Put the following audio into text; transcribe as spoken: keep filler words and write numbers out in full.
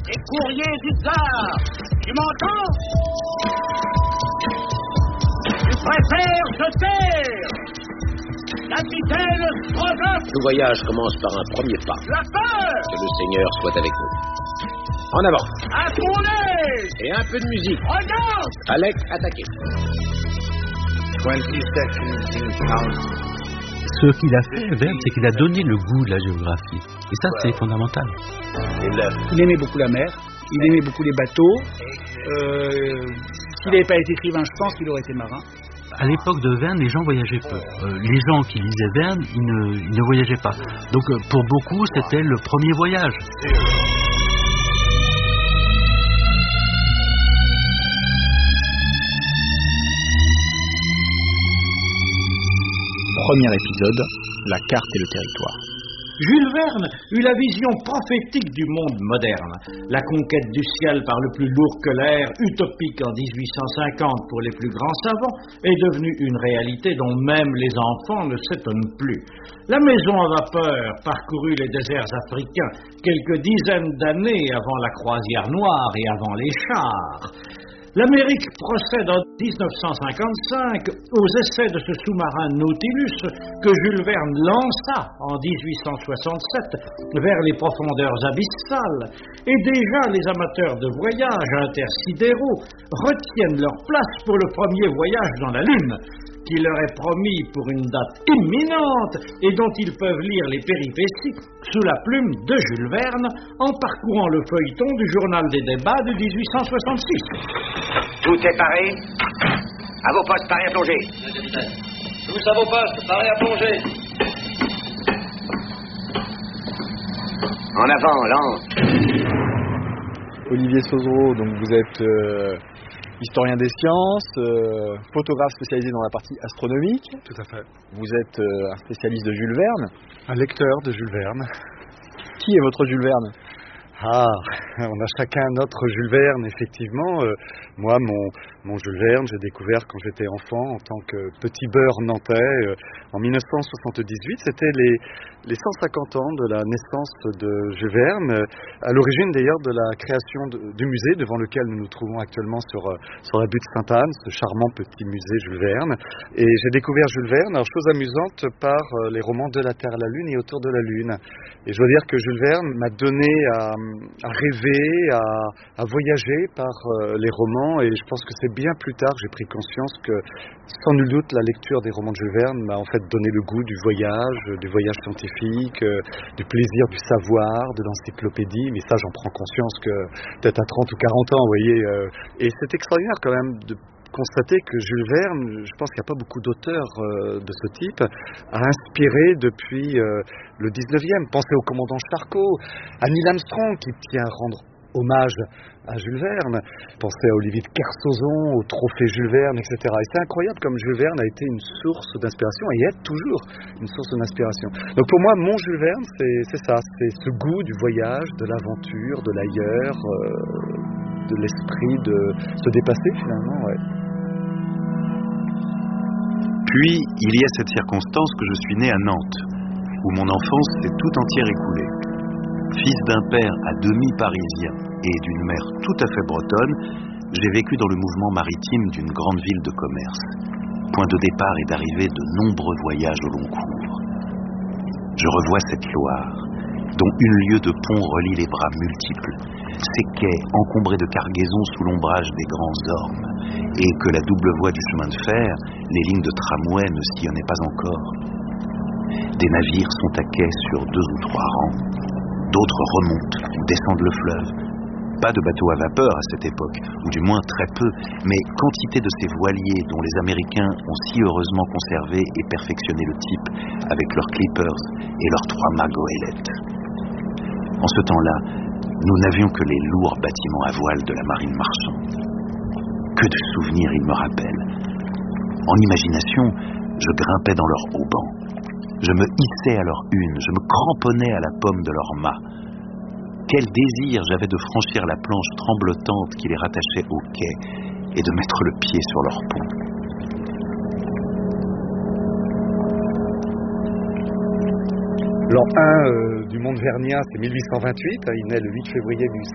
Les courriers du tsar. Tu m'entends? Tu préfères te taire? Capitaine Strogoff! Tout voyage commence par un premier pas. La peur! Que le Seigneur soit avec nous. En avant! À ton aise! Et un peu de musique. Regarde! Alec, attaquez. twenty seconds in count. Ce qu'il a fait, Verne, c'est qu'il a donné le goût de la géographie. Et ça, c'est fondamental. Il aimait beaucoup la mer, il aimait beaucoup les bateaux. Euh, s'il n'avait pas été écrivain, je pense qu'il aurait été marin. À l'époque de Verne, les gens voyageaient peu. Euh, les gens qui lisaient Verne, ils ne, ils ne voyageaient pas. Donc, euh, pour beaucoup, c'était le premier voyage. Premier épisode, la carte et le territoire. Jules Verne eut la vision prophétique du monde moderne. La conquête du ciel par le plus lourd que l'air, utopique en dix-huit cent cinquante pour les plus grands savants, est devenue une réalité dont même les enfants ne s'étonnent plus. La maison à vapeur parcourut les déserts africains quelques dizaines d'années avant la croisière noire et avant les chars. L'Amérique procède en dix-neuf cent cinquante-cinq aux essais de ce sous-marin Nautilus que Jules Verne lança en dix-huit cent soixante-sept vers les profondeurs abyssales. Et déjà les amateurs de voyages intersidéraux retiennent leur place pour le premier voyage dans la Lune, qui leur est promis pour une date imminente et dont ils peuvent lire les péripéties sous la plume de Jules Verne en parcourant le feuilleton du journal des débats de dix-huit cent soixante-six. Tout est paré. À vos postes, paré à plonger. Tous à vos postes, paré à plonger. En avant, lance. Olivier Sauzereau, donc vous êtes euh, historien des sciences, euh, photographe spécialisé dans la partie astronomique. Tout à fait. Vous êtes euh, un spécialiste de Jules Verne. Un lecteur de Jules Verne. Qui est votre Jules Verne? Ah, on a chacun notre Jules Verne, effectivement. Euh, moi, mon, mon Jules Verne, j'ai découvert quand j'étais enfant, en tant que petit beurre nantais, euh, en dix-neuf cent soixante-dix-huit. C'était les, les cent cinquante ans de la naissance de Jules Verne, euh, à l'origine d'ailleurs de la création de, du musée devant lequel nous nous trouvons actuellement sur, euh, sur la butte Sainte-Anne, ce charmant petit musée Jules Verne. Et j'ai découvert Jules Verne, alors chose amusante, par euh, les romans De la Terre à la Lune et Autour de la Lune. Et je dois dire que Jules Verne m'a donné à... à rêver, à, à voyager par euh, les romans, et je pense que c'est bien plus tard que j'ai pris conscience que, sans nul doute, la lecture des romans de Jules Verne m'a en fait donné le goût du voyage, du voyage scientifique, euh, du plaisir du savoir, de l'encyclopédie, mais ça j'en prends conscience que peut-être à trente ou quarante ans, vous voyez, euh, et c'est extraordinaire quand même de constater que Jules Verne, je pense qu'il n'y a pas beaucoup d'auteurs euh, de ce type, a inspiré depuis euh, le dix-neuvième. Pensez au commandant Charcot, à Neil Armstrong qui tient à rendre hommage à Jules Verne. Pensez à Olivier de Kersauzon, au trophée Jules Verne, et cetera. Et c'est incroyable comme Jules Verne a été une source d'inspiration et est toujours une source d'inspiration. Donc pour moi, mon Jules Verne, c'est, c'est ça, c'est ce goût du voyage, de l'aventure, de l'ailleurs, euh, de l'esprit de se dépasser finalement, ouais. Puis, il y a cette circonstance que je suis né à Nantes, où mon enfance s'est tout entière écoulée. Fils d'un père à demi parisien et d'une mère tout à fait bretonne, j'ai vécu dans le mouvement maritime d'une grande ville de commerce, point de départ et d'arrivée de nombreux voyages au long cours. Je revois cette Loire, dont une lieue de pont relie les bras multiples, ces quais encombrés de cargaisons sous l'ombrage des grands ormes, et que la double voie du chemin de fer, les lignes de tramway ne sillonnaient pas encore. Des navires sont à quai sur deux ou trois rangs, d'autres remontent ou descendent le fleuve. Pas de bateaux à vapeur à cette époque, ou du moins très peu, mais quantité de ces voiliers dont les Américains ont si heureusement conservé et perfectionné le type avec leurs clippers et leurs trois mâts goélettes. En ce temps-là, nous n'avions que les lourds bâtiments à voile de la marine marchande. Que de souvenirs ils me rappellent. En imagination, je grimpais dans leurs haubans. Je me hissais à leur une, je me cramponnais à la pomme de leurs mâts. Quel désir j'avais de franchir la planche tremblotante qui les rattachait au quai et de mettre le pied sur leur pont. L'an un euh, du monde vernien, c'est mille huit cent vingt-huit, hein, il naît le huit février mille huit